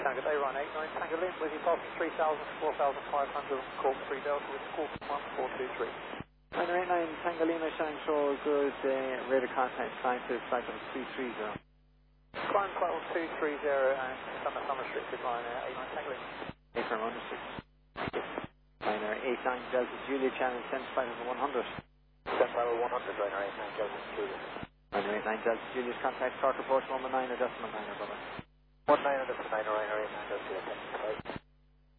Tango Day, Ryan 89 Tango Link, with you passing 3,000 to 4,500, Cork 3 Delta with score 1423. Niner 89 Tango Lima, Shang Show, good radar contact, climb to flight level 230. Climb flight level 230 and summer restricted, Ryan 89 Tango Lima. Affirm understood. Niner 89 Delta Julia, channel 10 flight level 100. 10 flight level 100, Niner 89 Delta Julia. Niner 89 Delta Julia's contact, Cork report 119 decimal 9, brother. 19 decimal 9, Niner 89 Delta Julia.